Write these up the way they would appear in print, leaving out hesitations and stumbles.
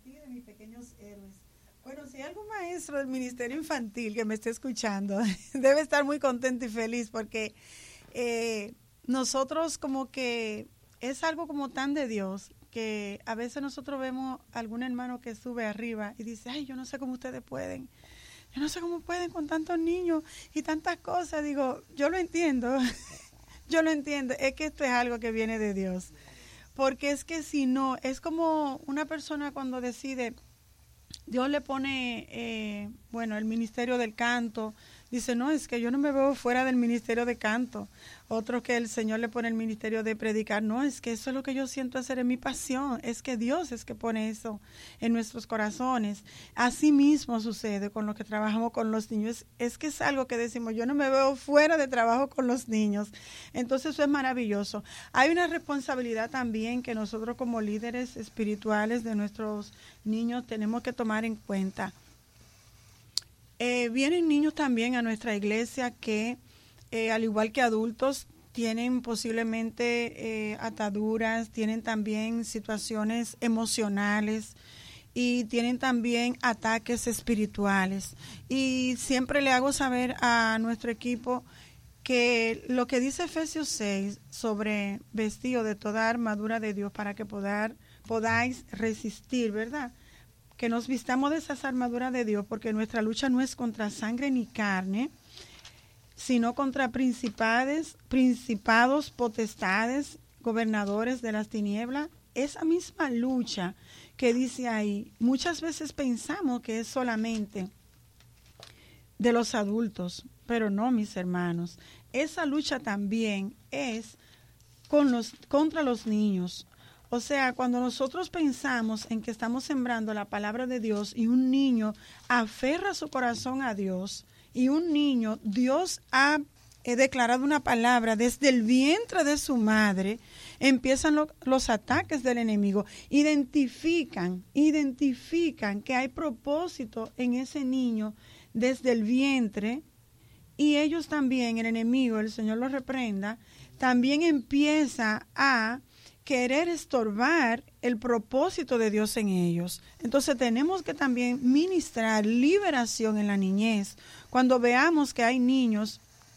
ti, de mis pequeños héroes. Bueno, si hay algún maestro del Ministerio Infantil que me esté escuchando, debe estar muy contento y feliz porque nosotros como que es algo como tan de Dios que a veces nosotros vemos a algún hermano que sube arriba y dice, ay, yo no sé cómo ustedes pueden. Yo no sé cómo pueden con tantos niños y tantas cosas. Digo, yo lo entiendo, yo lo entiendo. Es que esto es algo que viene de Dios. Porque es que si no, es como una persona cuando decide, Dios le pone, el ministerio del canto. Dice, no, es que yo no me veo fuera del ministerio de canto. Otro que el Señor le pone el ministerio de predicar. No, es que eso es lo que yo siento hacer, en mi pasión. Es que Dios es que pone eso en nuestros corazones. Así mismo sucede con lo que trabajamos con los niños. Es que es algo que decimos, yo no me veo fuera de trabajo con los niños. Entonces eso es maravilloso. Hay una responsabilidad también que nosotros como líderes espirituales de nuestros niños tenemos que tomar en cuenta. Vienen niños también a nuestra iglesia que, al igual que adultos, tienen posiblemente ataduras, tienen también situaciones emocionales y tienen también ataques espirituales. Y siempre le hago saber a nuestro equipo que lo que dice Efesios 6 sobre vestido de toda armadura de Dios para que podáis resistir, ¿verdad? Que nos vistamos de esas armaduras de Dios, porque nuestra lucha no es contra sangre ni carne, sino contra principados, potestades, gobernadores de las tinieblas. Esa misma lucha que dice ahí, muchas veces pensamos que es solamente de los adultos, pero no, mis hermanos. Esa lucha también es contra los niños. O sea, cuando nosotros pensamos en que estamos sembrando la palabra de Dios y un niño aferra su corazón a Dios y un niño, Dios ha declarado una palabra desde el vientre de su madre, empiezan los ataques del enemigo. Identifican que hay propósito en ese niño desde el vientre y ellos también, el enemigo, el Señor los reprenda, también empieza a querer estorbar el propósito de Dios en ellos. Entonces tenemos que también ministrar liberación en la niñez. Cuando veamos que hay niños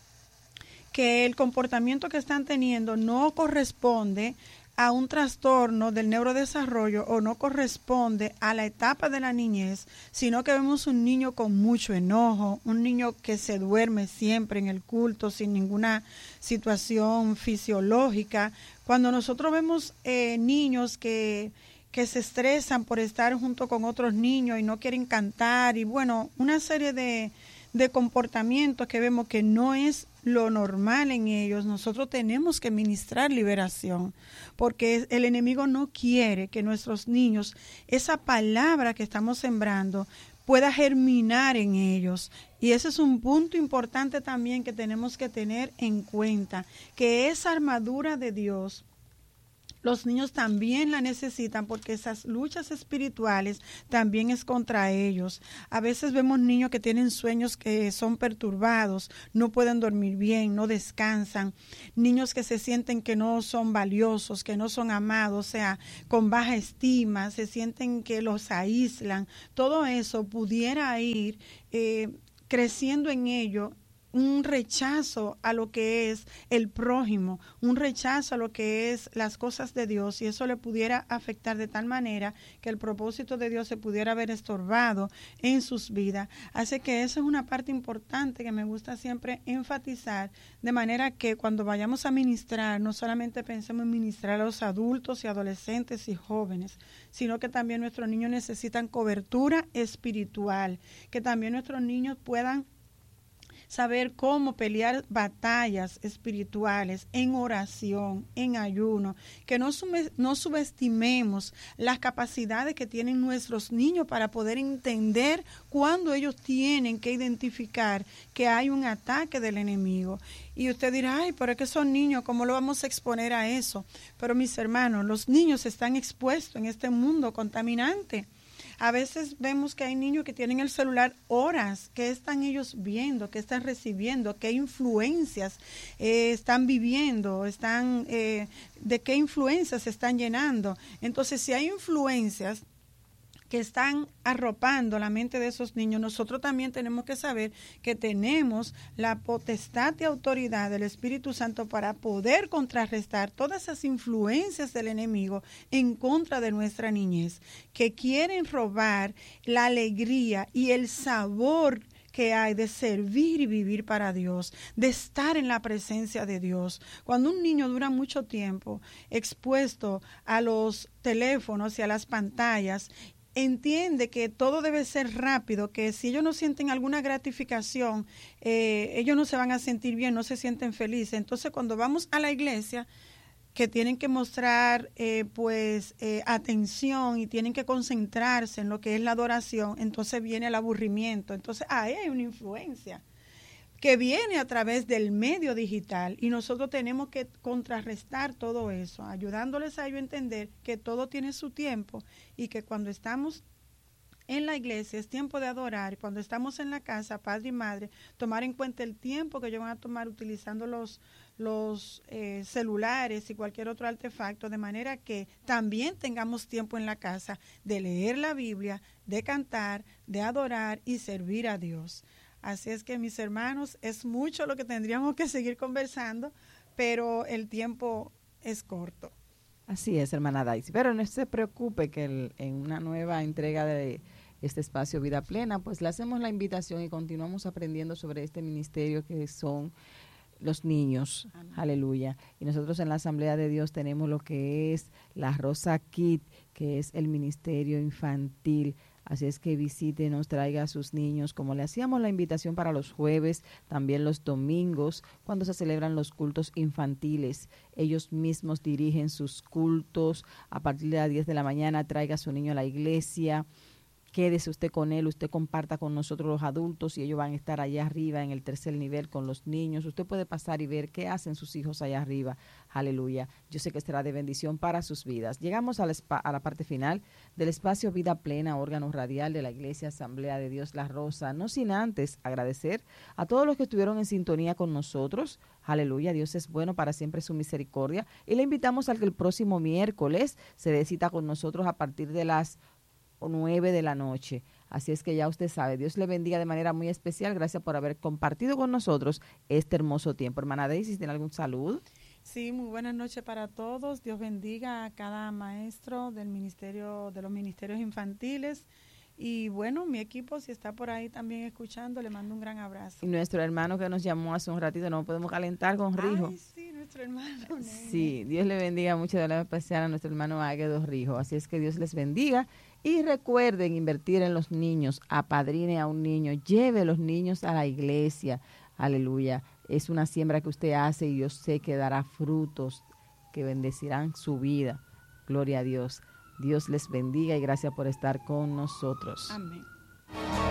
que el comportamiento que están teniendo no corresponde a un trastorno del neurodesarrollo o no corresponde a la etapa de la niñez, sino que vemos un niño con mucho enojo, un niño que se duerme siempre en el culto sin ninguna situación fisiológica. Cuando nosotros vemos niños que se estresan por estar junto con otros niños y no quieren cantar y bueno, una serie de comportamientos que vemos que no es lo normal en ellos, nosotros tenemos que ministrar liberación, porque el enemigo no quiere que nuestros niños, esa palabra que estamos sembrando, pueda germinar en ellos. Y ese es un punto importante también que tenemos que tener en cuenta, que esa armadura de Dios, los niños también la necesitan porque esas luchas espirituales también es contra ellos. A veces vemos niños que tienen sueños que son perturbados, no pueden dormir bien, no descansan. Niños que se sienten que no son valiosos, que no son amados, o sea, con baja estima, se sienten que los aíslan. Todo eso pudiera ir creciendo en ellos un rechazo a lo que es el prójimo, un rechazo a lo que es las cosas de Dios, y eso le pudiera afectar de tal manera que el propósito de Dios se pudiera haber estorbado en sus vidas. Así que esa es una parte importante que me gusta siempre enfatizar, de manera que cuando vayamos a ministrar, no solamente pensemos en ministrar a los adultos y adolescentes y jóvenes, sino que también nuestros niños necesitan cobertura espiritual, que también nuestros niños puedan saber cómo pelear batallas espirituales en oración, en ayuno, que no subestimemos las capacidades que tienen nuestros niños para poder entender cuándo ellos tienen que identificar que hay un ataque del enemigo. Y usted dirá, ay, pero es que son niños, ¿cómo lo vamos a exponer a eso? Pero mis hermanos, los niños están expuestos en este mundo contaminante. A veces vemos que hay niños que tienen el celular horas, que están ellos viendo, que están recibiendo, qué influencias están viviendo, de qué influencias se están llenando. Entonces, si hay influencias que están arropando la mente de esos niños, nosotros también tenemos que saber que tenemos la potestad y autoridad del Espíritu Santo para poder contrarrestar todas esas influencias del enemigo en contra de nuestra niñez, que quieren robar la alegría y el sabor que hay de servir y vivir para Dios, de estar en la presencia de Dios. Cuando un niño dura mucho tiempo expuesto a los teléfonos y a las pantallas, entiende que todo debe ser rápido, que si ellos no sienten alguna gratificación, ellos no se van a sentir bien, no se sienten felices. Entonces, cuando vamos a la iglesia, que tienen que mostrar atención y tienen que concentrarse en lo que es la adoración, entonces viene el aburrimiento. Entonces ahí hay una influencia que viene a través del medio digital y nosotros tenemos que contrarrestar todo eso, ayudándoles a ellos a entender que todo tiene su tiempo y que cuando estamos en la iglesia es tiempo de adorar, y cuando estamos en la casa, padre y madre, tomar en cuenta el tiempo que ellos van a tomar utilizando los celulares y cualquier otro artefacto, de manera que también tengamos tiempo en la casa de leer la Biblia, de cantar, de adorar y servir a Dios. Así es que, mis hermanos, es mucho lo que tendríamos que seguir conversando, pero el tiempo es corto. Así es, hermana Daisy, pero no se preocupe que en una nueva entrega de este espacio Vida Plena, pues le hacemos la invitación y continuamos aprendiendo sobre este ministerio que son los niños. Amén. Aleluya. Y nosotros en la Asamblea de Dios tenemos lo que es la Rosa Kid, que es el ministerio infantil. Así es que visítenos, traiga a sus niños, como le hacíamos la invitación para los jueves, también los domingos, cuando se celebran los cultos infantiles. Ellos mismos dirigen sus cultos. A partir de las 10 de la mañana, traiga a su niño a la iglesia. Quédese usted con él, usted comparta con nosotros los adultos y ellos van a estar allá arriba en el tercer nivel con los niños. Usted puede pasar y ver qué hacen sus hijos allá arriba. Aleluya. Yo sé que será de bendición para sus vidas. Llegamos a la parte final del espacio Vida Plena, órgano radial de la Iglesia Asamblea de Dios La Rosa. No sin antes agradecer a todos los que estuvieron en sintonía con nosotros. Aleluya. Dios es bueno, para siempre su misericordia. Y le invitamos a que el próximo miércoles se dé cita con nosotros a partir de las 9 de la noche. Así es que ya usted sabe, Dios le bendiga de manera muy especial. Gracias por haber compartido con nosotros este hermoso tiempo. Hermana Daisy, ¿tiene algún saludo? Sí, muy buenas noches para todos. Dios bendiga a cada maestro del ministerio, de los ministerios infantiles. Y bueno, mi equipo, si está por ahí también escuchando, le mando un gran abrazo. Y nuestro hermano que nos llamó hace un ratito, no podemos calentar con Rijo. Ay, sí, nuestro hermano. Sí, Dios le bendiga mucho de la especial a nuestro hermano Águedo Rijo. Así es que Dios les bendiga. Y recuerden invertir en los niños, apadrine a un niño, lleve a los niños a la iglesia. Aleluya. Es una siembra que usted hace y yo sé que dará frutos que bendecirán su vida. Gloria a Dios. Dios les bendiga y gracias por estar con nosotros. Amén.